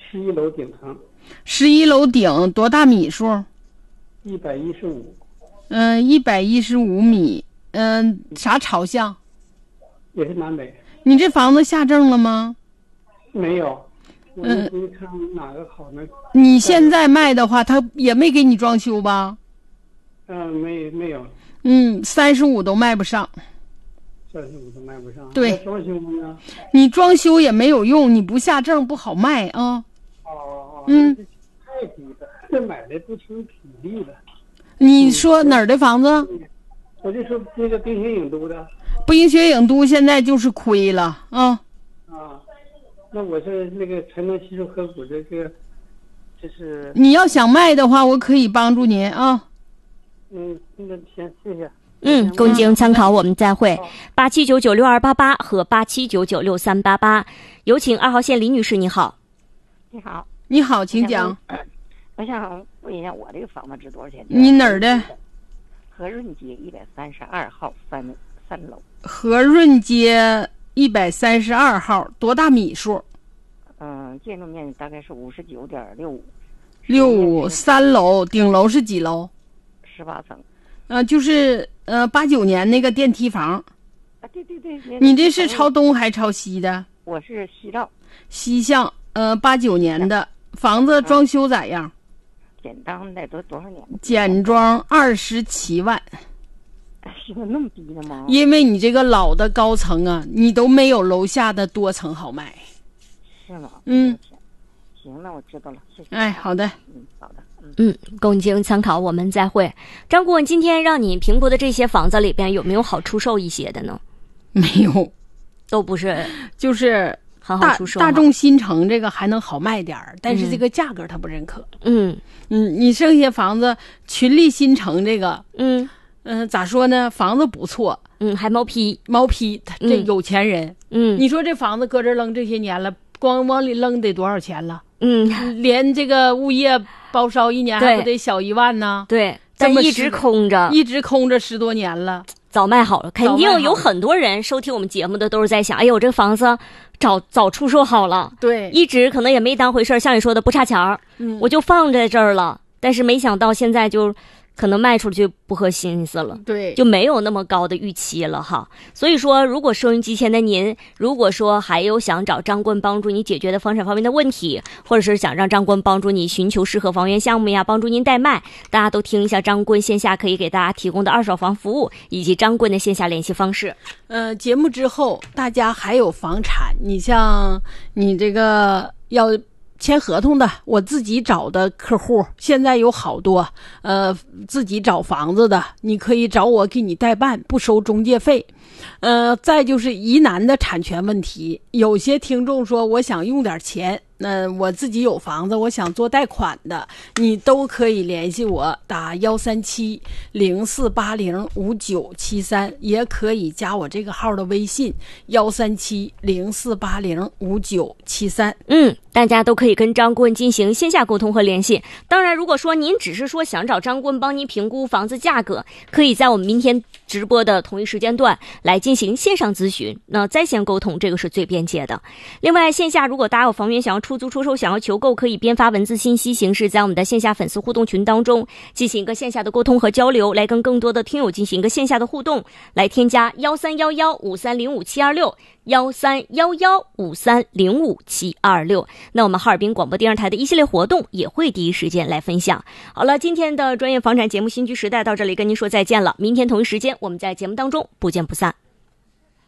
11楼顶层。 11楼顶多大米数 ？115。 115米。啥朝向？ 也是南北。 你这房子下证了吗？ 没有。我就看哪个好呢？ 你现在卖的话，他也没给你装修吧？ 没有。 35都卖不上。 35都卖不上。 对。 装修呢？ 你装修也没有用，你不下证不好卖啊。 太低了，这买的不成比例了。 你说哪儿的房子？ 我就说那个冰雪影都的。 冰雪影都现在就是亏了啊。 那我是那个才能吸收合股这个，这是。你要想卖的话，我可以帮助您啊。 那行，谢谢。 供经参考，我们再会。87996288和87996388，有请2号线李女士，你好。 你好。 你好，请讲。 我想问一下，我这个房子值多少钱？ 你哪儿的？ 和润街132号3楼。 和润街132号，多大米数？ 建筑面积大概是59.65。 3楼，顶楼是几楼 ？18层。 就是89年那个电梯房。 对。 你这是朝东还朝西的？ 我是西照。 西向，89年的房子装修咋样？ 简单的多少年？ 简装27万。 是那么低的吗？ 因为你这个老的高层啊，你都没有楼下的多层好卖。 是吗？行，那我知道了，谢谢。 好的。 好的。 供经参考，我们再会。张顾问，今天让你评估的这些房子里边有没有好出售一些的呢？ 没有， 都不是， 就是很好出售。 大众新城这个还能好卖点儿，但是这个价格他不认可。你剩下房子群力新城这个，咋说呢？房子不错， 还毛坯， 这有钱人，你说这房子搁这扔这些年了，光往里扔得多少钱了？连这个物业包烧一年还不得小1万呢？ 对，但一直空着 10多年了， 早卖好了。肯定有很多人收听我们节目的都是在想，哎呦，我这房子早出售好了， 对， 一直可能也没当回事，像你说的不差钱儿，我就放在这儿了，但是没想到现在就可能卖出去不合心思了， 对， 就没有那么高的预期了哈。所以说，如果收音机前的您，如果说还有想找张棍帮助你解决的房产方面的问题，或者是想让张棍帮助你寻求适合房源项目呀，帮助您代卖，大家都听一下张棍线下可以给大家提供的二手房服务，以及张棍的线下联系方式。 节目之后大家还有房产，你像你这个要签合同的，我自己找的客户现在有好多，自己找房子的，你可以找我给你代办，不收中介费。再就是疑难的产权问题，有些听众说我想用点钱，我自己有房子，我想做贷款的，你都可以联系我，打137-0480-5973，也可以加我这个号的微信137-0480-5973。 大家都可以跟张顾问进行线下沟通和联系。当然，如果说您只是说想找张顾问帮您评估房子价格，可以在我们明天直播的同一时间段来进行线上咨询，那在线沟通这个是最便捷的。另外，线下如果大家有房源想要出租出售，想要求购，可以编发文字信息形式在我们的线下粉丝互动群当中进行一个线下的沟通和交流，来跟更多的听友进行一个线下的互动，来添加1311-5305-726，1311-5305-726。那我们哈尔滨广播电视台的一系列活动也会第一时间来分享。好了，今天的专业房产节目新居时代到这里跟您说再见了，明天同一时间我们在节目当中不见不散。